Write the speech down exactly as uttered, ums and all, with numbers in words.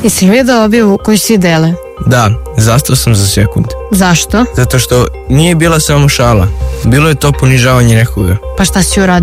Jesi li vidio objavu koju svi dele? Da, zastao sam za sekund. Zašto? Zato što nije bila samo šala. Bilo je to ponižavanje nekoga. Pa šta si uradio?